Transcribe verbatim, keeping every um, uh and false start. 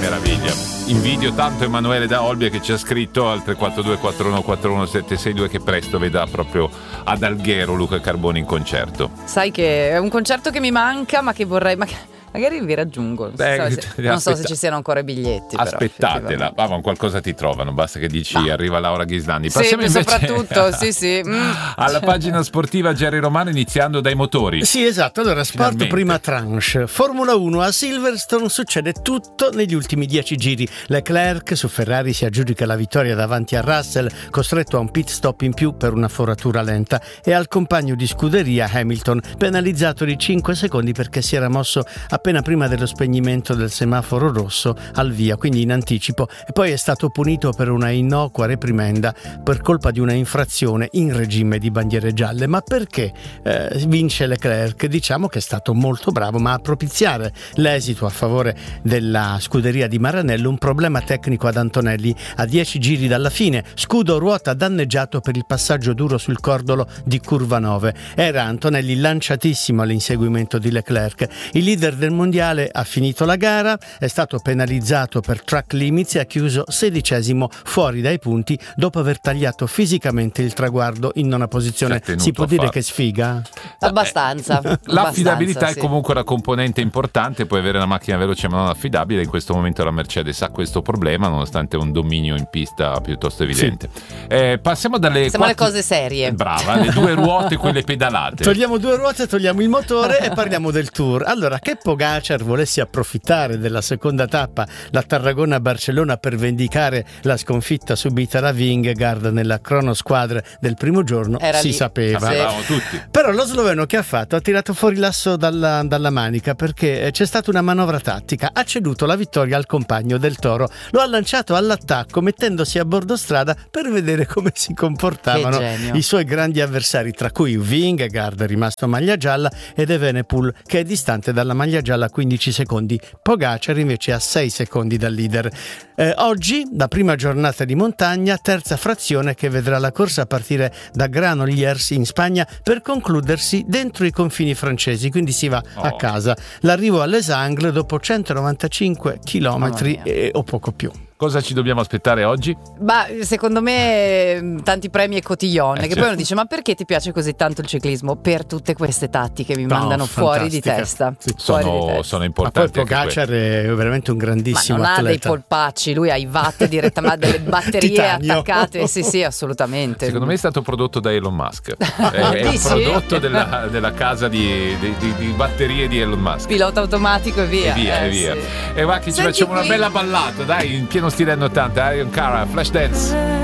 meraviglia. Invidio tanto Emanuele da Olbia che ci ha scritto al tre quattro due quattro uno quattro uno sette sei due che presto vedrà proprio ad Alghero Luca Carboni in concerto. Sai che è un concerto che mi manca, ma che vorrei... Ma che... Magari vi raggiungo. Non, Beh, so, se, non so se ci siano ancora i biglietti. Aspettatela, però, ma qualcosa ti trovano. Basta che dici no. Arriva Laura Ghislandi. Passiamo sì, invece soprattutto, sì, sì. Mm. alla pagina sportiva Jerry Romano, iniziando dai motori. Sì, esatto. Allora, sport Finalmente. Prima tranche. Formula uno a Silverstone succede tutto negli ultimi dieci giri. Leclerc su Ferrari si aggiudica la vittoria davanti a Russell, costretto a un pit stop in più per una foratura lenta, e al compagno di scuderia Hamilton, penalizzato di cinque secondi perché si era mosso appena prima dello spegnimento del semaforo rosso al via, quindi in anticipo, e poi è stato punito per una innocua reprimenda per colpa di una infrazione in regime di bandiere gialle. Ma perché eh, vince Leclerc? Diciamo che è stato molto bravo, ma a propiziare l'esito a favore della scuderia di Maranello un problema tecnico ad Antonelli a dieci giri dalla fine, scudo ruota danneggiato per il passaggio duro sul cordolo di curva nove. Era Antonelli lanciatissimo all'inseguimento di Leclerc. Il leader del mondiale ha finito la gara, è stato penalizzato per track limits e ha chiuso sedicesimo fuori dai punti dopo aver tagliato fisicamente il traguardo in nona posizione. Si può dire che sfiga? Abbastanza. L'affidabilità abbastanza, è sì. comunque una componente importante. Puoi avere una macchina veloce ma non affidabile. In questo momento la Mercedes ha questo problema, nonostante un dominio in pista piuttosto evidente. Sì. Eh, passiamo dalle Siamo quattro... alle cose serie. Brava, le due ruote, quelle pedalate. Togliamo due ruote, togliamo il motore e parliamo del Tour. Allora, che Pogacar volessi approfittare della seconda tappa, la Tarragona-Barcellona, per vendicare la sconfitta subita da Vingegaard nella cronosquadra del primo giorno, Era si lì. sapeva. Sapevamo tutti. Però lo sloveno che ha fatto? Ha tirato fuori l'asso dalla, dalla manica, perché c'è stata una manovra tattica. Ha ceduto la vittoria al compagno del Toro, lo ha lanciato all'attacco mettendosi a bordo strada per vedere come si comportavano i suoi grandi avversari, tra cui Vingegaard, rimasto maglia gialla, ed Evenepoel, che è distante dalla maglia gialla quindici secondi. Pogacar invece a sei secondi dal leader. Eh, oggi, la prima giornata di montagna, terza frazione che vedrà la corsa partire da Granollers in Spagna per concludersi dentro i confini francesi, quindi si va oh. a casa. L'arrivo a Les Angles dopo centonovantacinque chilometri oh, e, o poco più. Cosa ci dobbiamo aspettare oggi? Bah, secondo me tanti premi e cotillon, eh, che certo. poi uno dice: ma perché ti piace così tanto il ciclismo? Per tutte queste tattiche mi no, mandano fuori di testa. Sì. Fuori sono, di testa. sono importanti. Ma poi Pogacar è veramente un grandissimo ma non atleta. ha dei polpacci, lui ha i watt direttamente, delle batterie Titanio. attaccate. Sì, sì, assolutamente. Secondo me è stato prodotto da Elon Musk. È, è un prodotto della, della casa di, di, di, di batterie di Elon Musk. Pilota automatico e via. E via, eh, e via. Sì. E va che ci Senti facciamo qui. una bella ballata, dai, in pieno stile anni ottanta. Iron Cara, Flashdance.